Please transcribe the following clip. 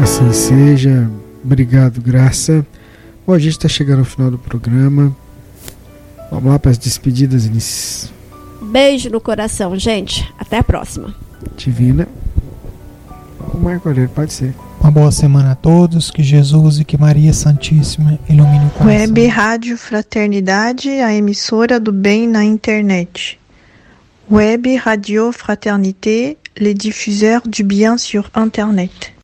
Assim seja. Obrigado, Graça. Bom, a gente está chegando ao final do programa. Vamos lá para as despedidas iniciais. Beijo no coração, gente. Até a próxima. Divina. O Marco Aurélio, pode ser. Uma boa semana a todos. Que Jesus e que Maria Santíssima ilumine o coração. Web Rádio Fraternidade, a emissora do bem na internet. Web Radio Fraternité, les diffuseurs du bien sur Internet.